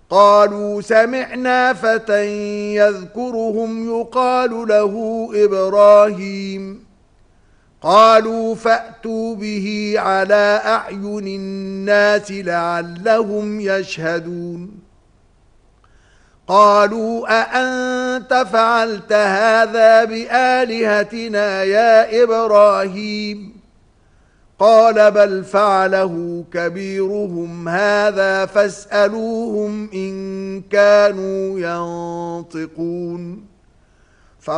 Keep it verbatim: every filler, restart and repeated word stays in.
قالوا سمعنا فتى يذكرهم يقال له إبراهيم قالوا فأتوا به على أعين الناس لعلهم يشهدون قالوا أأنت فعلت هذا بآلهتنا يا إبراهيم قال بل فعله كبيرهم هذا فاسألوهم إن كانوا ينطقون